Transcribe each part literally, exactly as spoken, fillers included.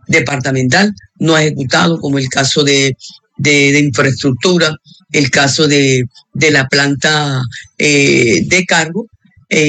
departamental no ha ejecutado, como el caso de, de, de infraestructura, el caso de, de la planta eh, de cargo, e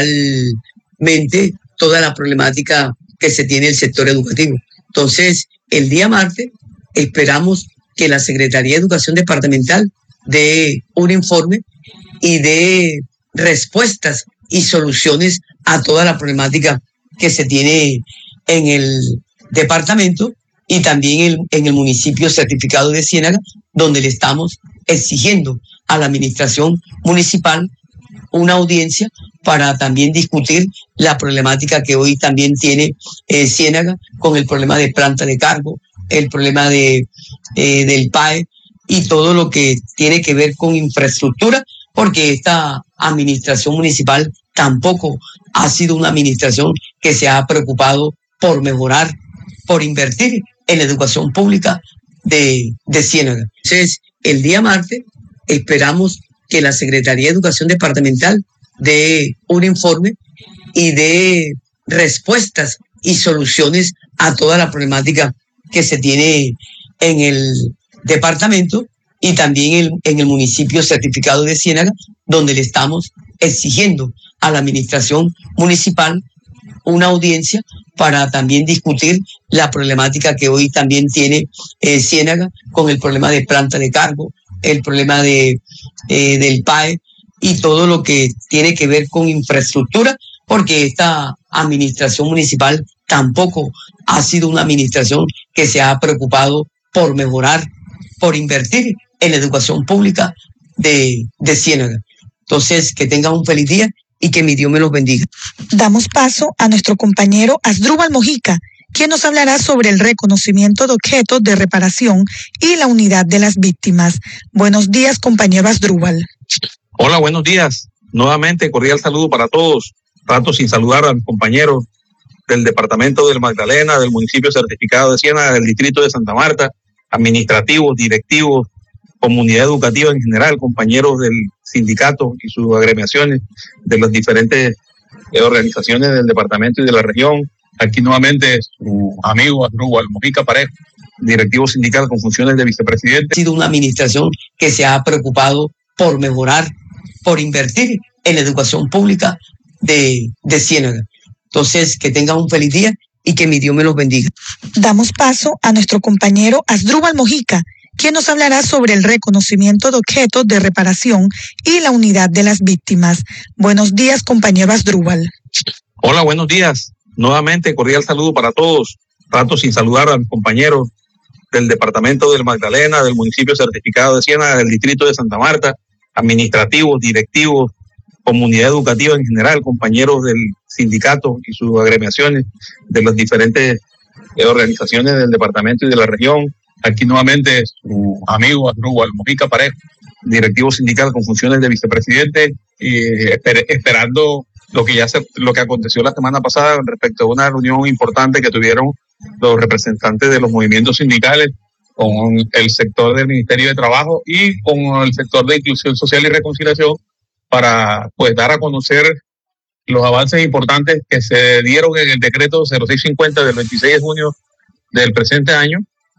igualmente toda la problemática que se tiene en el sector educativo. Entonces, el día martes esperamos que la Secretaría de Educación Departamental dé un informe y dé respuestas y soluciones a toda la problemática que se tiene en el departamento y también el, en el municipio certificado de Ciénaga, donde le estamos exigiendo a la administración municipal una audiencia para también discutir la problemática que hoy también tiene eh, Ciénaga con el problema de planta de cargo, el problema de, eh, del P A E y todo lo que tiene que ver con infraestructura, porque esta administración municipal tampoco ha sido una administración que se ha preocupado por mejorar, por invertir en la educación pública de, de Ciénaga. Entonces, el día martes esperamos que la Secretaría de Educación Departamental dé un informe y dé respuestas y soluciones a toda la problemática que se tiene en el departamento y también el, en el municipio certificado de Ciénaga, donde le estamos exigiendo a la administración municipal una audiencia para también discutir la problemática que hoy también tiene eh, Ciénaga con el problema de planta de cargo, el problema de, eh, del P A E y todo lo que tiene que ver con infraestructura, porque esta administración municipal tampoco ha sido una administración que se ha preocupado por mejorar, por invertir en la educación pública de, de Ciénaga. Entonces, que tengan un feliz día y que mi Dios me los bendiga. Damos paso a nuestro compañero Asdrúbal Mojica, quien nos hablará sobre el reconocimiento de objetos de reparación y la unidad de las víctimas. Buenos días, compañero Asdrúbal. Hola, buenos días. Nuevamente, cordial saludo para todos. Rato sin saludar a mis compañeros del departamento del Magdalena, del municipio certificado de Ciénaga, del distrito de Santa Marta, administrativos, directivos, comunidad educativa en general, compañeros del sindicato y sus agremiaciones, de las diferentes eh, organizaciones del departamento y de la región. Aquí nuevamente su amigo Asdrúbal Mojica Parejo, directivo sindical con funciones de vicepresidente. Ha sido una administración que se ha preocupado por mejorar, por invertir en la educación pública de, de Ciénaga. Entonces, que tengan un feliz día y que mi Dios me los bendiga. Damos paso a nuestro compañero Asdrúbal Mojica, quien nos hablará sobre el reconocimiento de objetos de reparación y la unidad de las víctimas. Buenos días, compañero Asdrúbal. Hola, buenos días. Nuevamente, cordial saludo para todos. Rato sin saludar a mis compañeros del departamento del Magdalena, del municipio certificado de Ciénaga, del distrito de Santa Marta, administrativos, directivos, comunidad educativa en general, compañeros del sindicato y sus agremiaciones, de las diferentes eh, organizaciones del departamento y de la región. Aquí nuevamente su amigo Asdrúbal Mojica Parejo, directivo sindical con funciones de vicepresidente, y esper, esperando lo que ya se, lo que aconteció la semana pasada respecto a una reunión importante que tuvieron los representantes de los movimientos sindicales con el sector del Ministerio de Trabajo y con el sector de Inclusión Social y Reconciliación para pues dar a conocer los avances importantes que se dieron en el decreto cero seis cincuenta del veintiséis de junio del presente año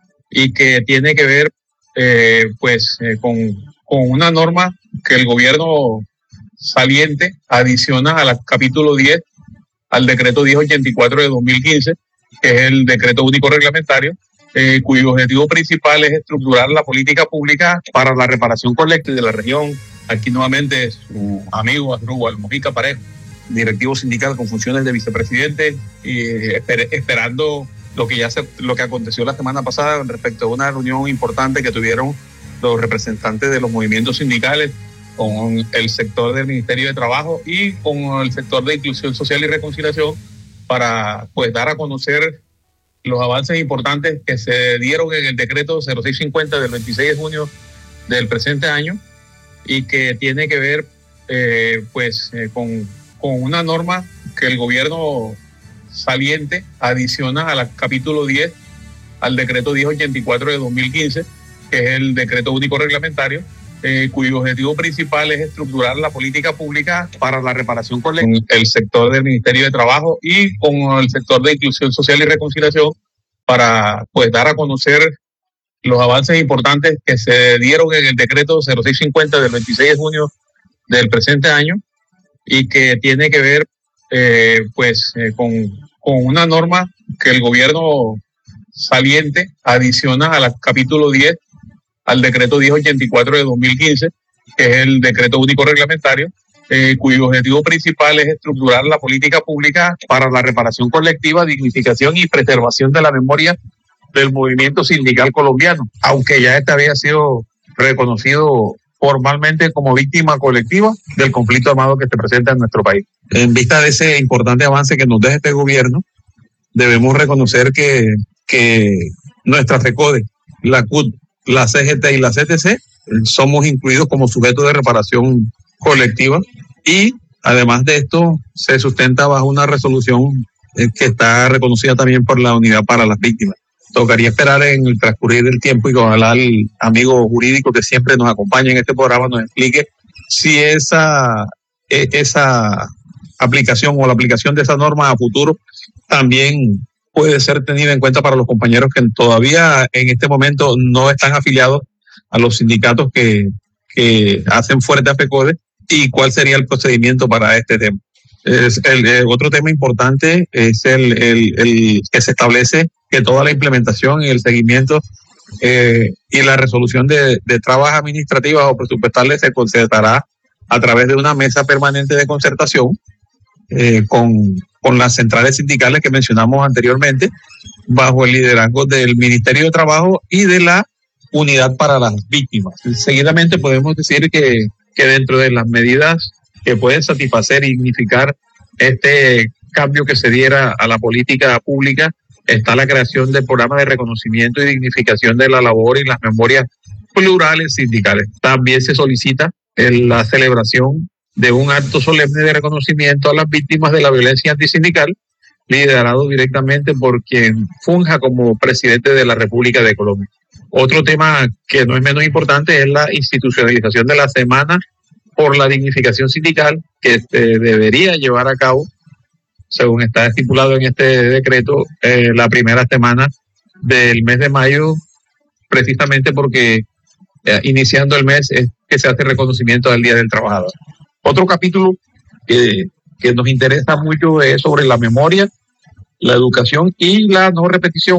y que tiene que ver eh, pues eh, con, con una norma que el gobierno saliente adiciona al capítulo diez al decreto diez ochenta y cuatro de dos mil quince, que es el decreto único reglamentario, eh, cuyo objetivo principal es estructurar la política pública para la reparación colectiva de la región. Aquí nuevamente su amigo Asdrúbal Mojica Parejo, directivo sindical con funciones de vicepresidente, y esper, esperando lo que ya se, lo que aconteció la semana pasada respecto a una reunión importante que tuvieron los representantes de los movimientos sindicales con el sector del Ministerio de Trabajo y con el sector de Inclusión Social y Reconciliación para pues dar a conocer los avances importantes que se dieron en el decreto cero seis cincuenta del veintiséis de junio del presente año y que tiene que ver eh, pues eh, con, con una norma que el gobierno saliente adiciona al capítulo diez al decreto diez ochenta y cuatro de dos mil quince, que es el decreto único reglamentario, eh, cuyo objetivo principal es estructurar la política pública para la reparación colectiva, el sector del Ministerio de Trabajo y con el sector de Inclusión Social y Reconciliación para pues dar a conocer los avances importantes que se dieron en el decreto cero seis cincuenta del veintiséis de junio del presente año y que tiene que ver eh, pues eh, con, con una norma que el gobierno saliente adiciona al capítulo diez al decreto diez ochenta y cuatro de dos mil quince, que es el decreto único reglamentario, eh, cuyo objetivo principal es estructurar la política pública para la reparación colectiva, dignificación y preservación de la memoria del movimiento sindical colombiano, aunque ya este había sido reconocido formalmente como víctima colectiva del conflicto armado que se presenta en nuestro país. En vista de ese importante avance que nos deja este gobierno, debemos reconocer que, que nuestra FECODE, la C U T, la C G T y la C T C somos incluidos como sujetos de reparación colectiva y además de esto se sustenta bajo una resolución que está reconocida también por la Unidad para las Víctimas. Tocaría esperar en el transcurrir del tiempo y que ojalá el amigo jurídico que siempre nos acompaña en este programa nos explique si esa, esa aplicación o la aplicación de esa norma a futuro también puede ser tenida en cuenta para los compañeros que todavía en este momento no están afiliados a los sindicatos que, que hacen fuerte a FECODE y cuál sería el procedimiento para este tema. Es el, el otro tema importante es el, el, el que se establece que toda la implementación y el seguimiento eh, y la resolución de, de trabas administrativas o presupuestales se concertará a través de una mesa permanente de concertación eh, con, con las centrales sindicales que mencionamos anteriormente, bajo el liderazgo del Ministerio de Trabajo y de la Unidad para las Víctimas. Seguidamente podemos decir que, que dentro de las medidas que pueden satisfacer y dignificar este cambio que se diera a la política pública está la creación del programa de reconocimiento y dignificación de la labor y las memorias plurales sindicales. También se solicita la celebración de un acto solemne de reconocimiento a las víctimas de la violencia antisindical, liderado directamente por quien funja como presidente de la República de Colombia. Otro tema que no es menos importante es la institucionalización de la Semana por la Dignificación Sindical, que se debería llevar a cabo, según está estipulado en este decreto, eh, la primera semana del mes de mayo, precisamente porque eh, iniciando el mes es que se hace reconocimiento del Día del Trabajador. Otro capítulo que, que nos interesa mucho es sobre la memoria, la educación y la no repetición,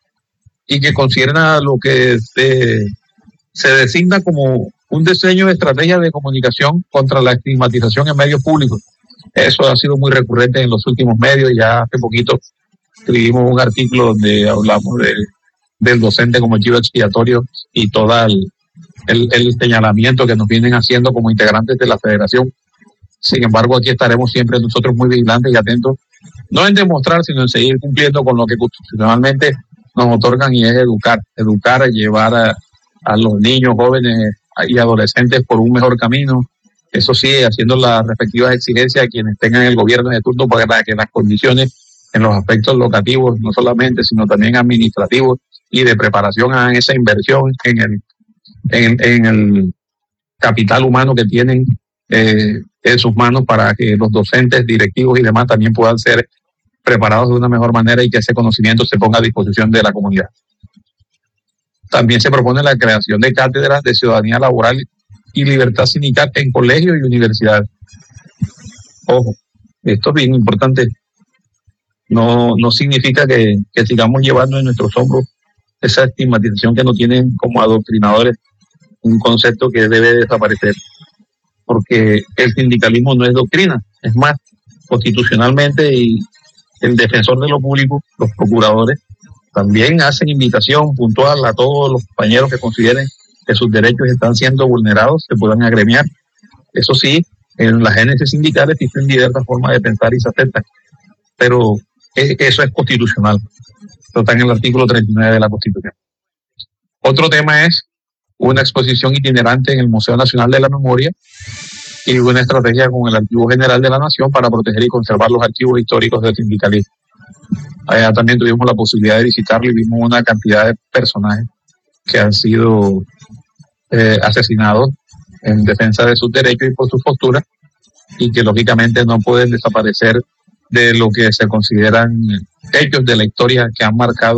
y que concierne lo que se, se designa como un diseño de estrategia de comunicación contra la estigmatización en medios públicos. Eso ha sido muy recurrente en los últimos medios. Ya hace poquito escribimos un artículo donde hablamos de, del docente como chivo expiatorio y todo el, el, el señalamiento que nos vienen haciendo como integrantes de la federación. Sin embargo, aquí estaremos siempre nosotros muy vigilantes y atentos, no en demostrar, sino en seguir cumpliendo con lo que constitucionalmente nos otorgan, y es educar, educar, a llevar a, a los niños, jóvenes y adolescentes por un mejor camino. Eso sí, haciendo las respectivas exigencias a quienes tengan el gobierno de turno para que las condiciones en los aspectos locativos, no solamente, sino también administrativos y de preparación, hagan esa inversión en el, en, en el capital humano que tienen eh, en sus manos para que los docentes, directivos y demás también puedan ser preparados de una mejor manera y que ese conocimiento se ponga a disposición de la comunidad. También se propone la creación de cátedras de ciudadanía laboral y libertad sindical en colegios y universidades. Ojo, esto es bien importante. No, no significa que, que sigamos llevando en nuestros hombros esa estigmatización que nos tienen como adoctrinadores, un concepto que debe desaparecer, porque el sindicalismo no es doctrina. Es más, constitucionalmente, y el defensor de lo público, los procuradores, también hacen invitación puntual a todos los compañeros que consideren que sus derechos están siendo vulnerados, se puedan agremiar. Eso sí, en las génesis sindicales existen diversas formas de pensar y se aceptan, pero eso es constitucional. Eso está en el artículo treinta y nueve de la Constitución. Otro tema es una exposición itinerante en el Museo Nacional de la Memoria y una estrategia con el Archivo General de la Nación para proteger y conservar los archivos históricos del sindicalismo. Allá también tuvimos la posibilidad de visitarlo y vimos una cantidad de personajes que han sido eh, asesinados en defensa de sus derechos y por sus posturas, y que lógicamente no pueden desaparecer de lo que se consideran hechos de la historia que han marcado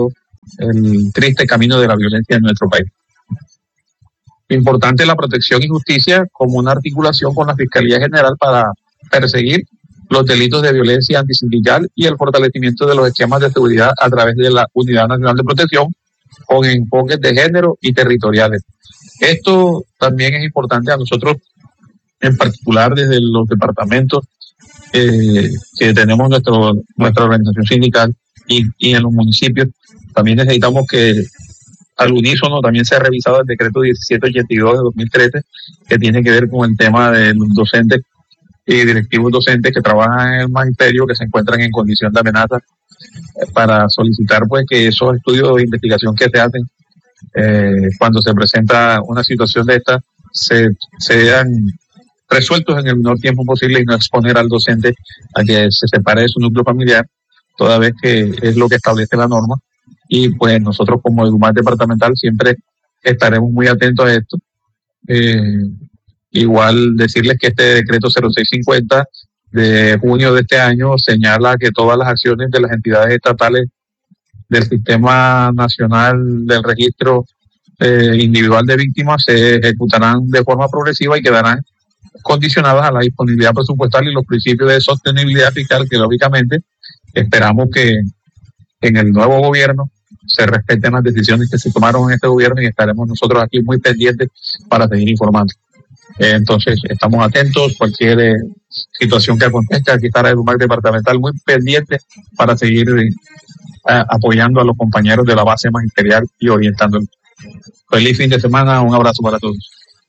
el triste camino de la violencia en nuestro país. Importante la protección y justicia como una articulación con la Fiscalía General para perseguir los delitos de violencia antisindical y el fortalecimiento de los esquemas de seguridad a través de la Unidad Nacional de Protección con enfoques de género y territoriales. Esto también es importante a nosotros, en particular desde los departamentos eh, que tenemos nuestro, nuestra organización sindical y, y en los municipios. También necesitamos que al unísono también se ha revisado el decreto diecisiete ochenta y dos de dos mil trece, que tiene que ver con el tema de los docentes y directivos docentes que trabajan en el magisterio, que se encuentran en condición de amenaza, para solicitar pues que esos estudios de investigación que se hacen eh, cuando se presenta una situación de esta se sean resueltos en el menor tiempo posible y no exponer al docente a que se separe de su núcleo familiar, toda vez que es lo que establece la norma. Y pues nosotros como EDUMAR departamental siempre estaremos muy atentos a esto. Eh, igual decirles que este decreto cero seis cincuenta de junio de este año señala que todas las acciones de las entidades estatales del Sistema Nacional del Registro eh, Individual de Víctimas se ejecutarán de forma progresiva y quedarán condicionadas a la disponibilidad presupuestal y los principios de sostenibilidad fiscal, que lógicamente esperamos que en el nuevo gobierno se respeten las decisiones que se tomaron en este gobierno, y estaremos nosotros aquí muy pendientes para seguir informando. Eh, entonces, estamos atentos, cualquier eh, situación que acontezca, aquí estará el EDUMAR departamental muy pendiente para seguir eh, apoyando a los compañeros de la base magisterial y orientándolos. Feliz fin de semana, un abrazo para todos.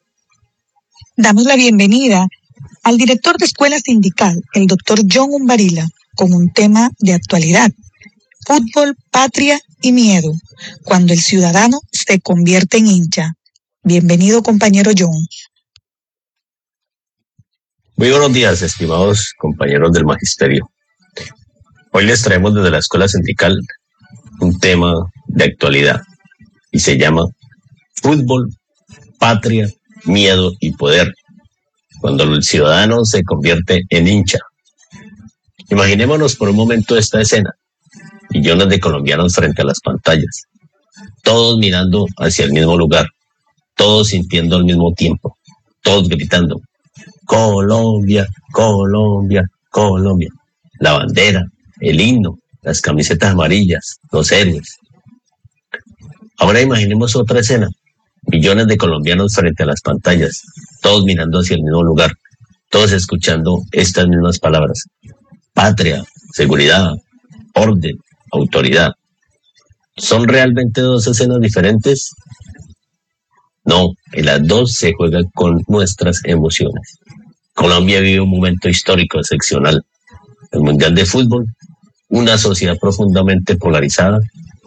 Damos la bienvenida al director de Escuela Sindical, el doctor John Umbarila, con un tema de actualidad: fútbol, patria y miedo, cuando el ciudadano se convierte en hincha. Bienvenido, compañero John. Muy buenos días, estimados compañeros del magisterio. Hoy les traemos desde la Escuela Sindical un tema de actualidad y se llama fútbol, patria, miedo y poder, cuando el ciudadano se convierte en hincha. Imaginémonos por un momento esta escena: millones de colombianos frente a las pantallas, todos mirando hacia el mismo lugar, todos sintiendo al mismo tiempo, todos gritando Colombia, Colombia, Colombia, la bandera, el himno, las camisetas amarillas, los héroes. Ahora imaginemos otra escena: millones de colombianos frente a las pantallas, todos mirando hacia el mismo lugar, todos escuchando estas mismas palabras: patria, seguridad, orden, autoridad. ¿Son realmente dos escenas diferentes? No, en las dos se juega con nuestras emociones. Colombia vive un momento histórico excepcional: el Mundial de Fútbol, una sociedad profundamente polarizada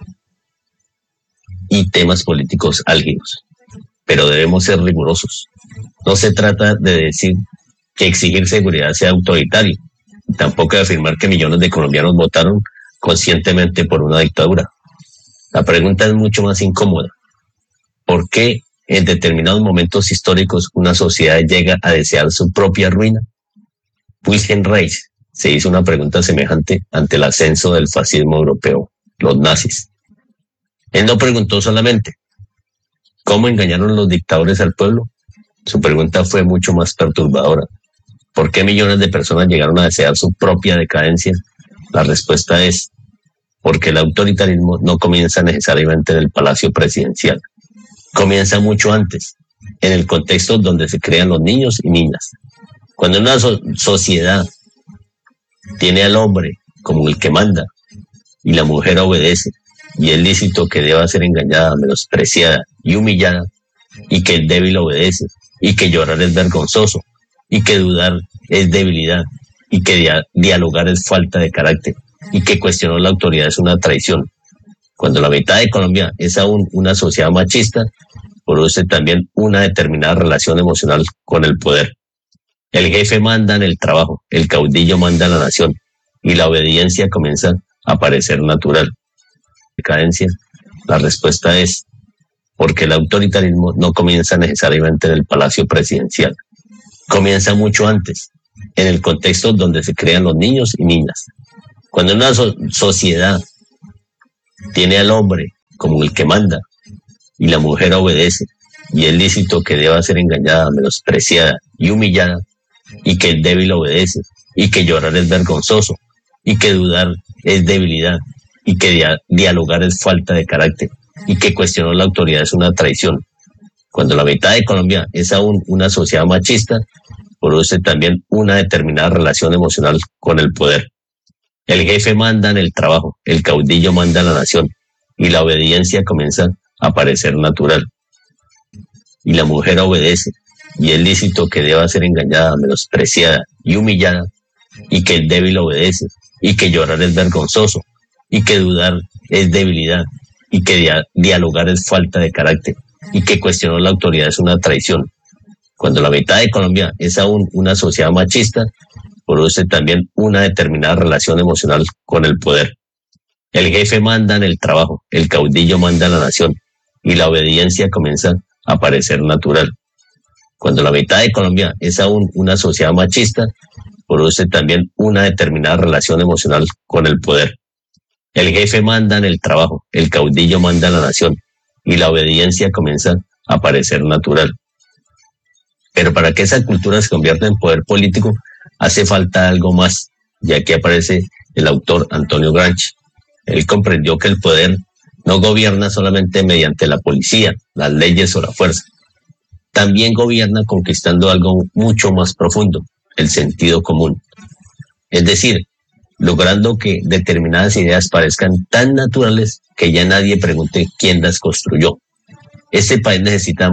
y temas políticos álgidos. Pero debemos ser rigurosos. No se trata de decir que exigir seguridad sea autoritario, tampoco de afirmar que millones de colombianos votaron conscientemente por una dictadura. La pregunta es mucho más incómoda: ¿por qué en determinados momentos históricos una sociedad llega a desear su propia ruina? Wilhelm Reich se hizo una pregunta semejante ante el ascenso del fascismo europeo, los nazis. Él no preguntó solamente ¿cómo engañaron los dictadores al pueblo? Su pregunta fue mucho más perturbadora: ¿por qué millones de personas llegaron a desear su propia decadencia? La respuesta es: porque el autoritarismo no comienza necesariamente en el palacio presidencial. Comienza mucho antes, en el contexto donde se crean los niños y niñas. Cuando una so- sociedad tiene al hombre como el que manda y la mujer obedece, y es lícito que deba ser engañada, menospreciada y humillada, y que el débil obedece, y que llorar es vergonzoso, y que dudar es debilidad, y que dia- dialogar es falta de carácter, y que cuestionar la autoridad es una traición. Cuando la mitad de Colombia es aún una sociedad machista, produce también una determinada relación emocional con el poder. El jefe manda en el trabajo, el caudillo manda en la nación, y la obediencia comienza a parecer natural. Decadencia, la respuesta es: porque el autoritarismo no comienza necesariamente en el palacio presidencial. Comienza mucho antes, en el contexto donde se crean los niños y niñas. Cuando una so- sociedad tiene al hombre como el que manda, y la mujer obedece, y es lícito que deba ser engañada, menospreciada y humillada, y que el débil obedece, y que llorar es vergonzoso, y que dudar es debilidad, y que dia- dialogar es falta de carácter, y que cuestionar la autoridad es una traición. Cuando la mitad de Colombia es aún una sociedad machista, produce también una determinada relación emocional con el poder. El jefe manda en el trabajo, el caudillo manda en la nación, y la obediencia comienza a parecer natural. Y la mujer obedece, y es lícito que deba ser engañada, menospreciada y humillada, y que el débil obedece, y que llorar es vergonzoso, y que dudar es debilidad, y que dia- dialogar es falta de carácter, y que cuestionar la autoridad es una traición. Cuando la mitad de Colombia es aún una sociedad machista, produce también una determinada relación emocional con el poder. El jefe manda en el trabajo, el caudillo manda en la nación, y la obediencia comienza a parecer natural. Cuando la mitad de Colombia es aún una sociedad machista, produce también una determinada relación emocional con el poder. El jefe manda en el trabajo, el caudillo manda en la nación, y la obediencia comienza a parecer natural. Pero para que esa cultura se convierta en poder político, hace falta algo más, y aquí aparece el autor Antonio Gramsci. Él comprendió que el poder no gobierna solamente mediante la policía, las leyes o la fuerza. También gobierna conquistando algo mucho más profundo, el sentido común. Es decir, logrando que determinadas ideas parezcan tan naturales que ya nadie pregunte quién las construyó. Este país necesita